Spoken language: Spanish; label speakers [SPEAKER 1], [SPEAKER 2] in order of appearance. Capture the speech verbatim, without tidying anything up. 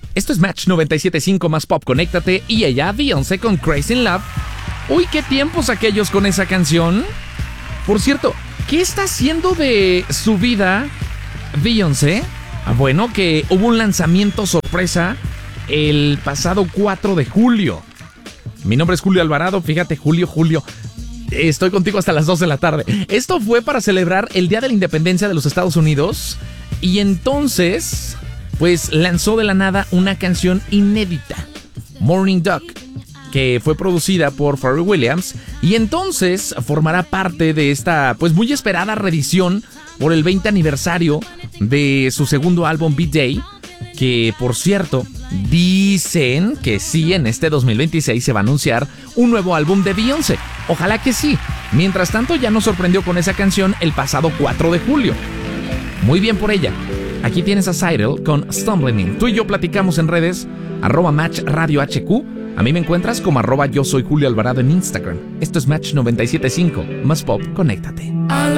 [SPEAKER 1] Esto es Match noventa y siete punto cinco más Pop, conéctate. Y ella, Beyoncé con Crazy in Love. Uy, qué tiempos aquellos con esa canción. Por cierto, ¿qué está haciendo de su vida Beyoncé? Ah, bueno, que hubo un lanzamiento sorpresa el pasado cuatro de julio. Mi nombre es Julio Alvarado, fíjate, Julio, Julio. Estoy contigo hasta las dos de la tarde. Esto fue para celebrar el Día de la Independencia de los Estados Unidos. Y entonces, pues lanzó de la nada una canción inédita, Morning Duck, que fue producida por Pharrell Williams. Y entonces formará parte de esta, pues muy esperada reedición por el veinte aniversario de su segundo álbum, B-Day. Que, por cierto, dicen que sí, en este dos mil veintiséis se va a anunciar un nuevo álbum de Beyoncé. Ojalá que sí. Mientras tanto, ya nos sorprendió con esa canción el pasado cuatro de julio. Muy bien por ella. Aquí tienes a Cyril con Stumbling In. Tú y yo platicamos en redes, arroba Match Radio H Q. A mí me encuentras como arroba yo soy Julio Alvarado en Instagram. Esto es Match noventa y siete punto cinco. Más Pop, conéctate.